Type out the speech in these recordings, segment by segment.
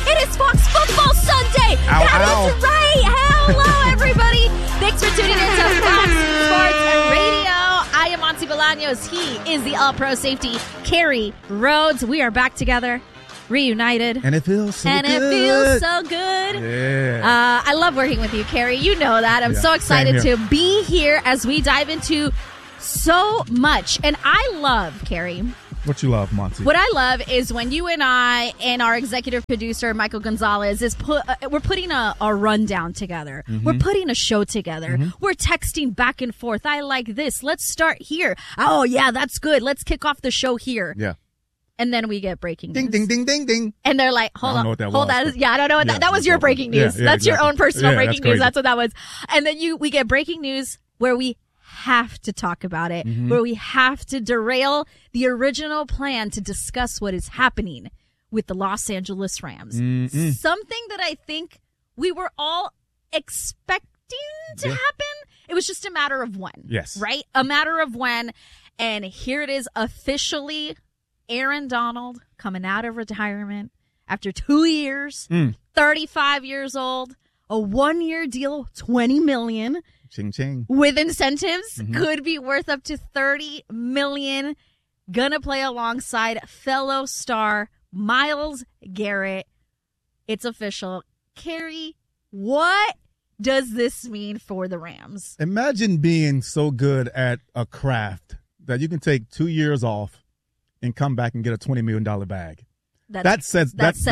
It is Fox Football Sunday. That is right. Hello, everybody. Thanks for tuning in to Fox Sports Radio. I am Monty Bolaños. He is the All-Pro safety, Kerry Rhodes. We are back together, reunited. And it feels so good. It feels so good. Yeah. I love working with you, Kerry. You know that. I'm so excited to be here as we dive into so much. And I love, Kerry. What you love, Monty? What I love is when you and I and our executive producer, Michael Gonzalez, we're putting a rundown together. Mm-hmm. We're putting a show together. Mm-hmm. We're texting back and forth. I like this. Let's start here. Oh, yeah, that's good. Let's kick off the show here. Yeah. And then we get breaking news. Ding, ding, ding, ding, ding. And they're like, hold on. Yeah, I don't know what that was. Your breaking news. Yeah, that's exactly. your own personal breaking news. Crazy. That's what that was. And then we get breaking news where we have to talk about it, where we have to derail the original plan to discuss what is happening with the Los Angeles Rams. Mm-hmm. Something that I think we were all expecting to happen. It was just a matter of when. Yes. Right? A matter of when. And here it is officially. Aaron Donald coming out of retirement after 2 years, 35 years old, a 1-year deal, $20 million. Ching, ching. With incentives, could be worth up to $30 million. Gonna play alongside fellow star Myles Garrett. It's official. Kerry, what does this mean for the Rams? Imagine being so good at a craft that you can take 2 years off and come back and get a $20 million bag. That says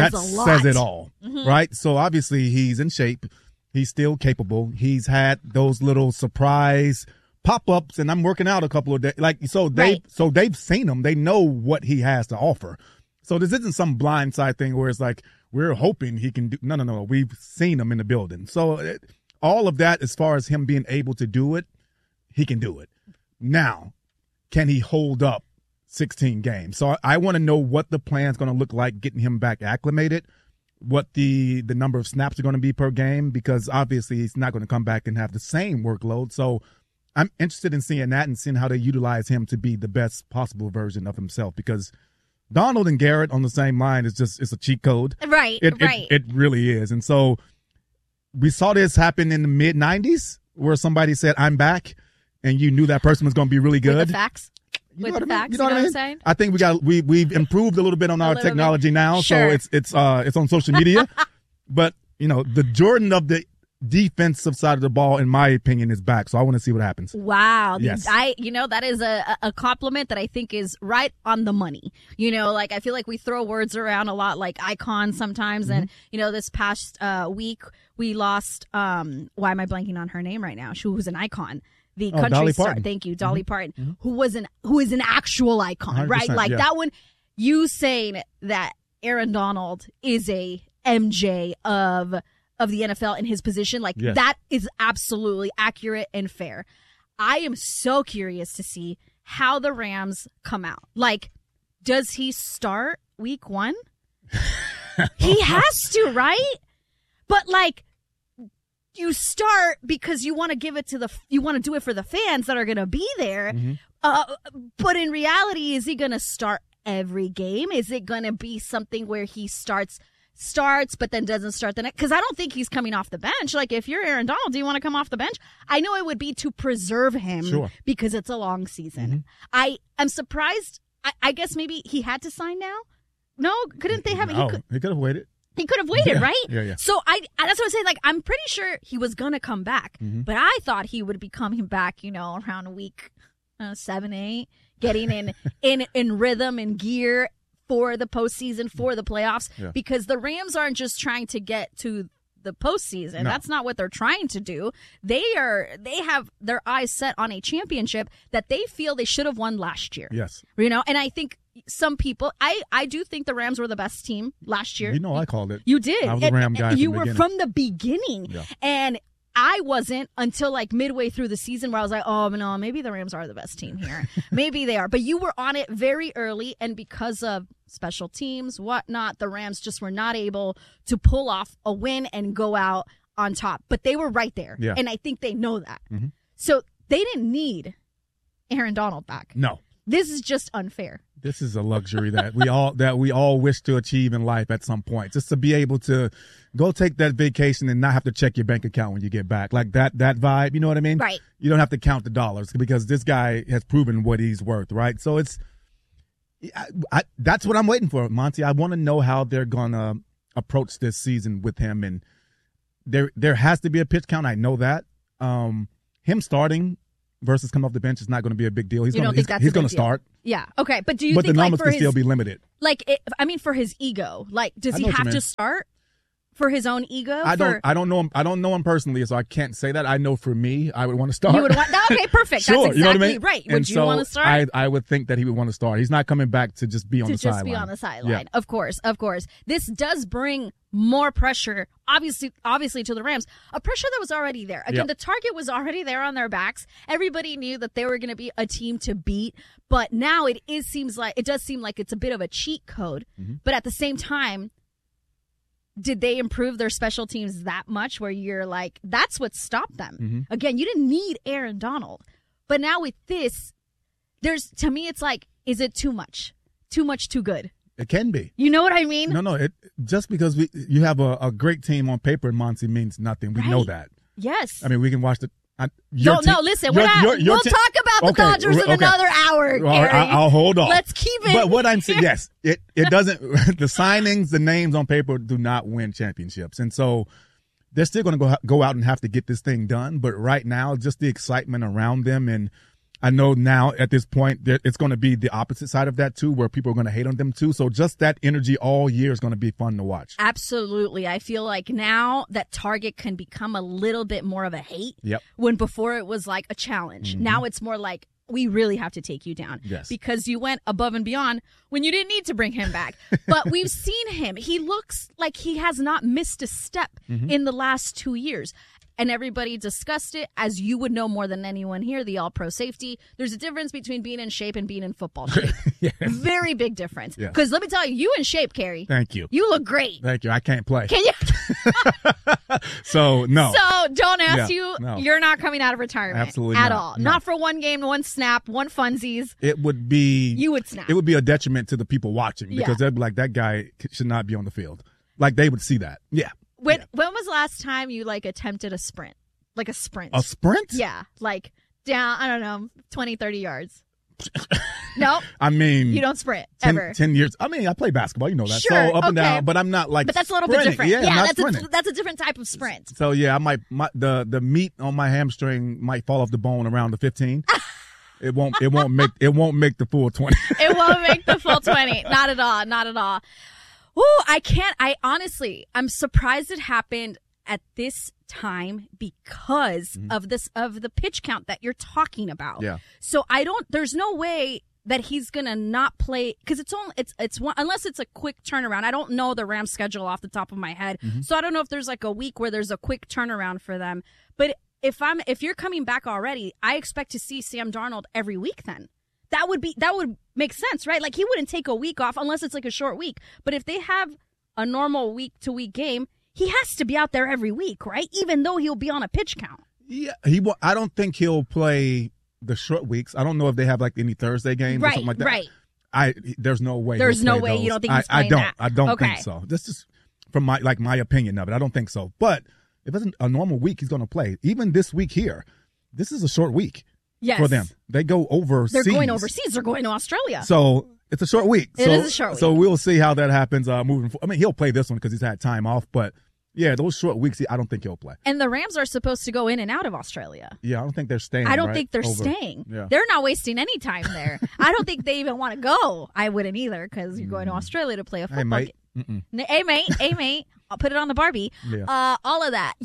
it all, right? So obviously he's in shape. He's still capable. He's had those little surprise pop-ups, and I'm working out a couple of days. They've seen him. They know what he has to offer. So this isn't some blindside thing where it's like we're hoping he can do. No. We've seen him in the building. So all of that, as far as him being able to do it, he can do it. Now, can he hold up 16 games? So I want to know what the plan's going to look like getting him back acclimated, what the number of snaps are going to be per game, because obviously he's not going to come back and have the same workload. So I'm interested in seeing that and seeing how they utilize him to be the best possible version of himself, because Donald and Garrett on the same line it's a cheat code. Right, It really is. And so we saw this happen in the mid-90s where somebody said, I'm back, and you knew that person was going to be really good. With the facts. You know what I'm saying? I think we've improved a little bit on our technology now, sure. So it's on social media. But the Jordan of the defensive side of the ball, in my opinion, is back. So I want to see what happens. Wow, yes. That is a compliment that I think is right on the money. I feel like we throw words around a lot, like icon sometimes, and this past week we lost. Why am I blanking on her name right now? She was an icon. The country Dolly star, Parton. thank you, Dolly Parton, who is an actual icon, right? Like that one, you saying that Aaron Donald is a MJ of the NFL in his position, that is absolutely accurate and fair. I am so curious to see how the Rams come out. Does he start week 1? He has to, right? But you start because you want to give it to you want to do it for the fans that are going to be there. But in reality, is he going to start every game? Is it going to be something where he starts, but then doesn't start the next? Because I don't think he's coming off the bench. If you're Aaron Donald, do you want to come off the bench? I know it would be to preserve him because it's a long season. I'm surprised. I guess maybe he had to sign now. No, couldn't they have? No, he could have waited. He could have waited, right? Yeah. So that's what I'm saying. I'm pretty sure he was going to come back, but I thought he would be coming back, around week 7, 8, getting in rhythm and gear for the postseason, for the playoffs, because the Rams aren't just trying to get to the postseason. No. That's not what they're trying to do. They have their eyes set on a championship that they feel they should have won last year. Yes. And I think some people, I do think the Rams were the best team last year. I called it. You did. I was a Ram guy. You were from the beginning. Yeah. And I wasn't until midway through the season where I was like, oh, no, maybe the Rams are the best team here. Maybe they are. But you were on it very early, and because of special teams, whatnot, the Rams just were not able to pull off a win and go out on top. But they were right there. Yeah. And I think they know that. So they didn't need Aaron Donald back. No. This is just unfair. This is a luxury that we all wish to achieve in life at some point. Just to be able to go take that vacation and not have to check your bank account when you get back. Like that vibe, you know what I mean? Right. You don't have to count the dollars because this guy has proven what he's worth, right? So that's what I'm waiting for, Monty. I want to know how they're going to approach this season with him. And there has to be a pitch count. I know that. Him starting versus come off the bench is not going to be a big deal. He's going to start. Yeah. Okay. But do you think the numbers like, can still be limited? For his ego, like, does he have to start for his own ego? I don't know him. I don't know him personally, so I can't say that. I know for me, I would want to start. You would want, okay, perfect. Sure, that's exactly you know what I mean? Right. Would you want to start? I would think that he would want to start. He's not coming back to just be on the sideline. To just be on the sideline. Yeah. Of course. This does bring more pressure, obviously to the Rams. A pressure that was already there. Again, the target was already there on their backs. Everybody knew that they were going to be a team to beat. But now it does seem like it's a bit of a cheat code. Mm-hmm. But at the same time, did they improve their special teams that much where you're like, that's what stopped them? Mm-hmm. Again, you didn't need Aaron Donald. But now with this, to me, it's like, is it too much? Too much, too good? It can be. You know what I mean? No. Just because you have a great team on paper in Monty means nothing. We know that. Yes. I mean, we can watch the. Listen. We'll talk about the Dodgers in another hour, Gary. I'll hold on. Let's keep it. But what I'm saying, yes, it doesn't. The signings, the names on paper do not win championships, and so they're still going to go out and have to get this thing done. But right now, just the excitement around them, and I know now at this point it's going to be the opposite side of that too, where people are going to hate on them too. So just that energy all year is going to be fun to watch. Absolutely. I feel like now that target can become a little bit more of a hate. Yep. When before it was like a challenge. Mm-hmm. Now it's more like, we really have to take you down. Yes. Because you went above and beyond when you didn't need to bring him back. But we've seen him. He looks like he has not missed a step in the last 2 years. And everybody discussed it, as you would know more than anyone here, the all-pro safety. There's a difference between being in shape and being in football shape. Yes. Very big difference. Yes. Because let me tell you, you in shape, Carrie. Thank you. You look great. Thank you. I can't play. Can you? So, no. So, don't ask you. No. You're not coming out of retirement. Absolutely at not. all. No. Not for one game, one snap, one funsies. It would be. You would snap. It would be a detriment to the people watching because they'd be like, that guy should not be on the field. Like, they would see that. Yeah. When was the last time you, attempted a sprint? Like a sprint. A sprint? Yeah. Like down, I don't know, 20, 30 yards. No? I mean. You don't sprint, ever. 10 years. I mean, I play basketball. You know that. Sure, so up and down, but I'm not like But that's a little bit different. Yeah, that's a different type of sprint. So, yeah, the meat on my hamstring might fall off the bone around the 15. It won't make the full 20. It won't make the full 20. Not at all. Ooh, I'm surprised it happened at this time because of the pitch count that you're talking about. Yeah. So there's no way that he's gonna not play, because it's one, unless it's a quick turnaround. I don't know the Rams schedule off the top of my head. So I don't know if there's like a week where there's a quick turnaround for them. But if you're coming back already, I expect to see Sam Darnold every week then. That would make sense, right? Like, he wouldn't take a week off unless it's like a short week. But if they have a normal week-to-week game, he has to be out there every week, right? Even though he'll be on a pitch count. Yeah, I don't think he'll play the short weeks. I don't know if they have like any Thursday games or something like that. Right. There's no way. There's no way. Those. You don't think he's playing that? I don't think so. This is from my opinion of it. I don't think so. But if it's a normal week, he's going to play. Even this week here, this is a short week for them. They go overseas. They're going overseas. They're going to Australia. So it's a short week. It is a short week. So we'll see how that happens moving forward. I mean, he'll play this one because he's had time off, but yeah, those short weeks, I don't think he'll play. And the Rams are supposed to go in and out of Australia. Yeah, I don't think they're staying. I don't think they're staying. Yeah. They're not wasting any time there. I don't think they even want to go. I wouldn't either, because you're going to Australia to play a football game. Hey, mate. I'll put it on the Barbie. Yeah. All of that.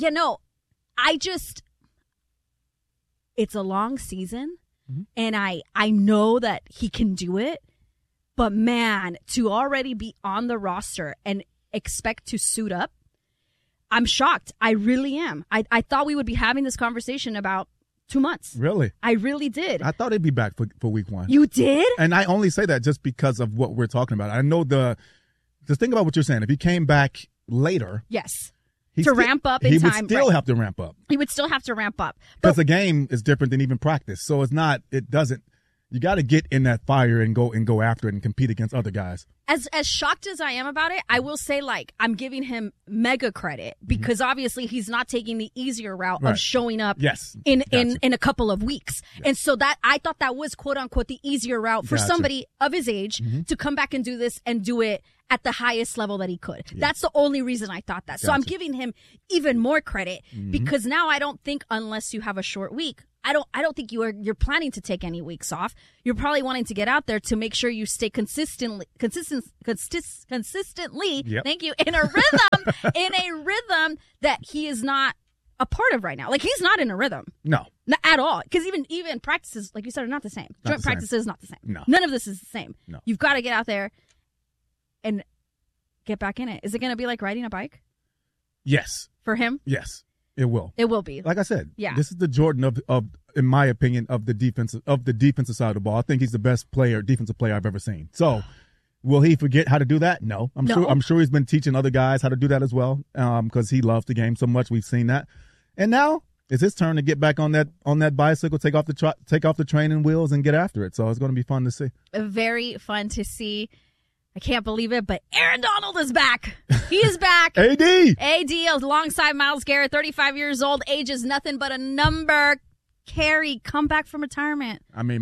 It's a long season, and I know that he can do it. But, man, to already be on the roster and expect to suit up, I'm shocked. I really am. I thought we would be having this conversation about 2 months. Really? I really did. I thought he'd be back for week one. You did? And I only say that just because of what we're talking about. I know just think about what you're saying. If he came back later. Yes. Ramp up in time. He would still have to ramp up. He would still have to ramp up. Because the game is different than even practice. So it doesn't, You got to get in that fire and go after it and compete against other guys. As shocked as I am about it, I will say, like, I'm giving him mega credit because obviously he's not taking the easier route of showing up in a couple of weeks. Yes. And so that I thought that was quote unquote the easier route for somebody of his age to come back and do this and do it at the highest level that he could. Yeah. That's the only reason I thought that. So I'm giving him even more credit because now I don't think, unless you have a short week, I don't think you're planning to take any weeks off. You're probably wanting to get out there to make sure you stay consistently. Thank you, in a rhythm that he is not a part of right now. Like, he's not in a rhythm. No. Not at all. Because even practices, like you said, are not the same. Joint practices, not the same. No. None of this is the same. No. You've got to get out there and get back in it. Is it going to be like riding a bike? Yes. For him? Yes. It will. It will be. Like I said, this is the Jordan of in my opinion, of the defensive side of the ball. I think he's the best defensive player I've ever seen. So, will he forget how to do that? No. I'm sure he's been teaching other guys how to do that as well, because he loves the game so much. We've seen that. And now it's his turn to get back on that bicycle, take off the training wheels and get after it. So it's going to be fun to see. Very fun to see. I can't believe it, but Aaron Donald is back. He is back. AD alongside Myles Garrett, 35 years old. Age is nothing but a number. Carry, come back from retirement. I mean,